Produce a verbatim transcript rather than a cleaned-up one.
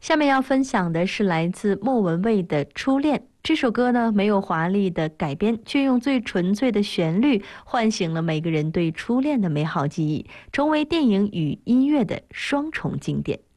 下面要分享的是来自莫文蔚的《初恋》。这首歌呢，没有华丽的改编，却用最纯粹的旋律唤醒了每个人对初恋的美好记忆，成为电影与音乐的双重经典。